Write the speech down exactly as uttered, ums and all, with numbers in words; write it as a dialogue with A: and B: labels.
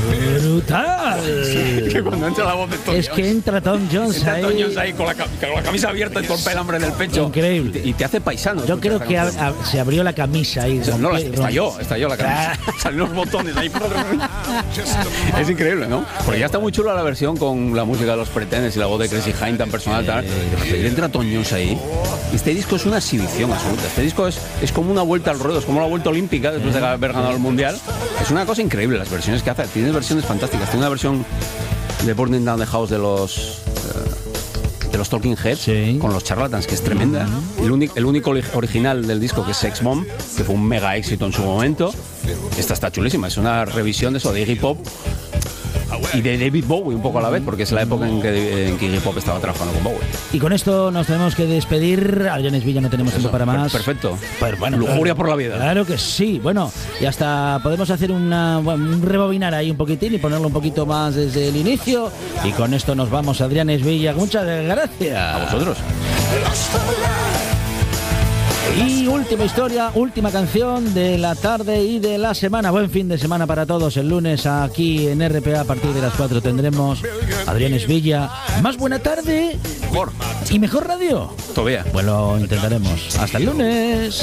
A: ¡Brutal!
B: Que cuando entra la voz de Tom
A: Es
B: Jones,
A: que entra Tom Jones
B: entra
A: ahí.
B: Tom Jones ahí con la, con la camisa abierta y con el hambre en el pecho.
A: Increíble.
B: Y te, y te hace paisano.
A: Yo creo
B: escuchar
A: que
B: esa
A: a-
B: canción.
A: a- se abrió la camisa ahí.
B: No, la-
A: rompe-
B: estalló, estalló la camisa. Salieron los botones ahí. Es increíble, ¿no? Porque ya está muy chula la versión con la música de los Pretenders y la voz de Crazy Hine tan personal. Tal. Y entra Tom Jones ahí. Y este disco es una exhibición absoluta. Este disco es, es como una vuelta al ruedo, es como la vuelta olímpica después de haber ganado el Mundial. Es una cosa increíble las versiones que hace. Tiene versiones fantásticas. Tiene una versión de Burning Down the House de los... de los Talking Heads,
A: Sí.
B: con los Charlatans, que es tremenda. Uh-huh. El, único, el único original del disco, que es Sex Bomb, que fue un mega éxito en su momento. Esta está chulísima, es una revisión de eso, de Iggy Pop y de David Bowie un poco a la vez, porque es la época en que, en que Iggy Pop estaba trabajando con Bowie.
A: Y con esto nos tenemos que despedir. Adrián Esvilla, no tenemos tiempo para más.
B: Perfecto.
A: Pero bueno,
B: Lujuria
A: claro,
B: por la vida.
A: Claro que sí. Bueno, y hasta podemos hacer una, bueno, un rebobinar ahí un poquitín y ponerlo un poquito más desde el inicio. Y con esto nos vamos, Adrián Esvilla. Muchas gracias.
B: A vosotros.
A: Y última historia, última canción de la tarde y de la semana. Buen fin de semana para todos. El lunes aquí en R P A a partir de las cuatro tendremos Adrián Esvilla. Más buena tarde
B: Mejor.
A: y mejor radio.
B: Todavía.
A: Bueno, intentaremos. Hasta el lunes.